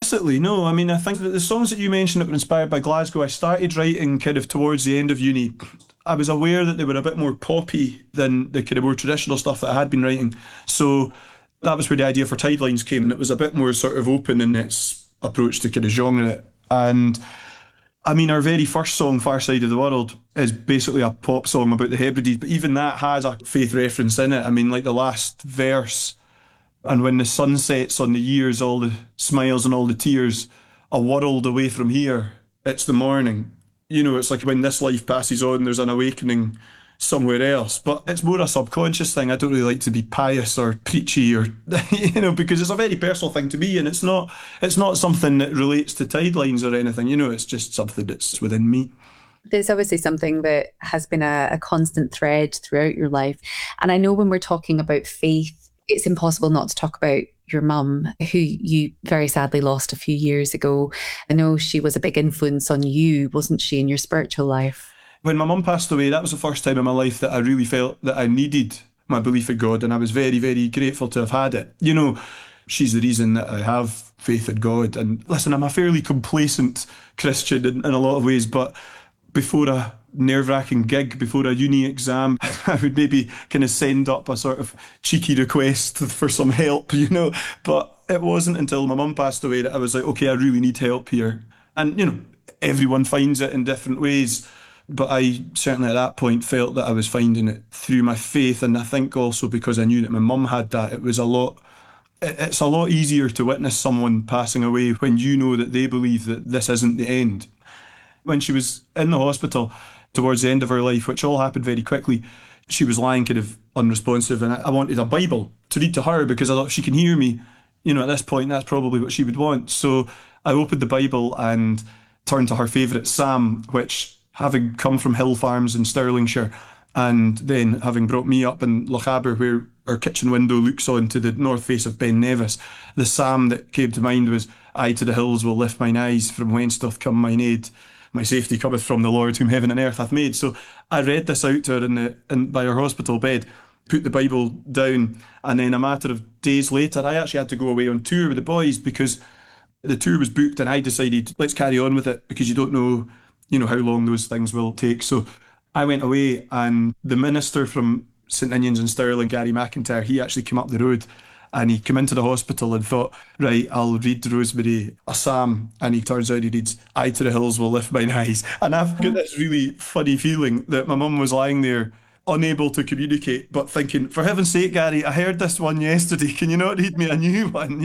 explicitly, no. I mean, I think that the songs that you mentioned that were inspired by Glasgow, I started writing kind of towards the end of uni. I was aware that they were a bit more poppy than the kind of more traditional stuff that I had been writing. So that was where the idea for Tidelines came, and it was a bit more sort of open in its approach to kind of genre. And I mean, our very first song, Far Side of the World, is basically a pop song about the Hebrides, but even that has a faith reference in it. I mean, like the last verse, and when the sun sets on the years, all the smiles and all the tears, a world away from here, it's the morning. You know, it's like when this life passes on, there's an awakening somewhere else. But it's more a subconscious thing. I don't really like to be pious or preachy or, because it's a very personal thing to me, and it's not something that relates to Tidelines or anything. It's just something that's within me. There's obviously something that has been a constant thread throughout your life. And I know when we're talking about faith, it's impossible not to talk about your mum, who you very sadly lost a few years ago. I know she was a big influence on you, wasn't she, in your spiritual life? When my mum passed away, that was the first time in my life that I really felt that I needed my belief in God, and I was very, very grateful to have had it. She's the reason that I have faith in God. And listen, I'm a fairly complacent Christian in a lot of ways, but before a nerve-wracking gig, before a uni exam, I would maybe kind of send up a sort of cheeky request for some help, But it wasn't until my mum passed away that I was like, okay, I really need help here. And, everyone finds it in different ways. But I certainly at that point felt that I was finding it through my faith. And I think also because I knew that my mum had that, it's a lot easier to witness someone passing away when you know that they believe that this isn't the end. When she was in the hospital towards the end of her life, which all happened very quickly, she was lying kind of unresponsive, and I wanted a Bible to read to her because I thought, if she can hear me, at this point, that's probably what she would want. So I opened the Bible and turned to her favourite Psalm, which, having come from Hill Farms in Stirlingshire, and then having brought me up in Lochaber, where our kitchen window looks onto the north face of Ben Nevis, the psalm that came to mind was, I to the hills will lift mine eyes, from whence doth come mine aid. My safety cometh from the Lord, whom heaven and earth hath made. So I read this out to her by her hospital bed, put the Bible down, and then a matter of days later, I actually had to go away on tour with the boys because the tour was booked, and I decided, let's carry on with it because you don't know, how long those things will take. So I went away, and the minister from St Ninians in Stirling, Gary McIntyre, he actually came up the road, and he came into the hospital and thought, right, I'll read Rosemary a psalm. And he turns out he reads, I to the hills will lift mine eyes. And I've got this really funny feeling that my mum was lying there unable to communicate, but thinking, for heaven's sake, Gary, I heard this one yesterday. Can you not read me a new one,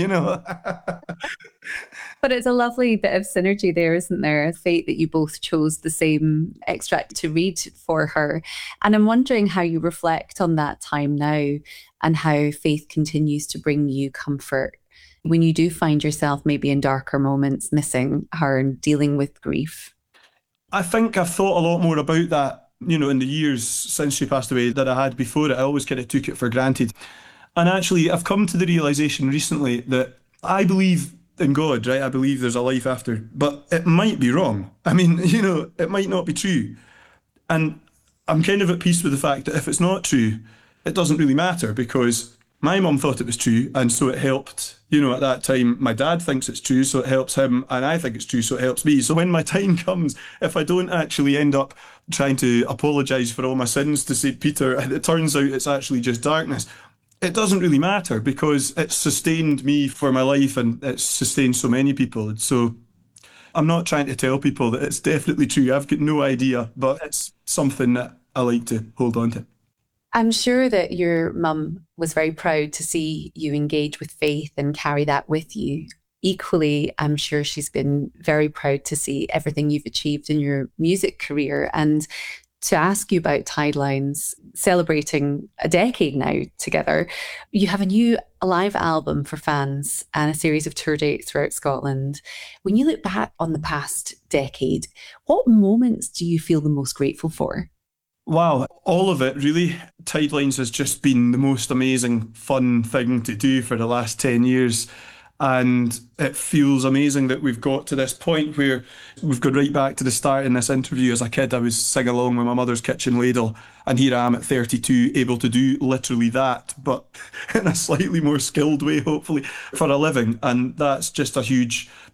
But it's a lovely bit of synergy there, isn't there? Fate that you both chose the same extract to read for her. And I'm wondering how you reflect on that time now and how faith continues to bring you comfort when you do find yourself maybe in darker moments missing her and dealing with grief. I think I've thought a lot more about that, in the years since she passed away than I had before it. I always kind of took it for granted. And actually, I've come to the realisation recently that I believe in God, right? I believe there's a life after, but it might be wrong. I mean, it might not be true. And I'm kind of at peace with the fact that if it's not true, it doesn't really matter because my mum thought it was true. And so it helped, at that time, my dad thinks it's true, so it helps him. And I think it's true, so it helps me. So when my time comes, if I don't actually end up trying to apologise for all my sins to St. Peter, and it turns out it's actually just darkness, it doesn't really matter because it's sustained me for my life and it's sustained so many people. So I'm not trying to tell people that it's definitely true. I've got no idea, but it's something that I like to hold on to. I'm sure that your mum was very proud to see you engage with faith and carry that with you. Equally, I'm sure she's been very proud to see everything you've achieved in your music career. And to ask you about Tidelines, celebrating a decade now together. You have a new live album for fans and a series of tour dates throughout Scotland. When you look back on the past decade, what moments do you feel the most grateful for? Wow, all of it really. Tidelines has just been the most amazing, fun thing to do for the last 10 years. And it feels amazing that we've got to this point where we've gone right back to the start in this interview. As a kid, I was singing along with my mother's kitchen ladle, and here I am at 32, able to do literally that, but in a slightly more skilled way, hopefully, for a living. And that's just a huge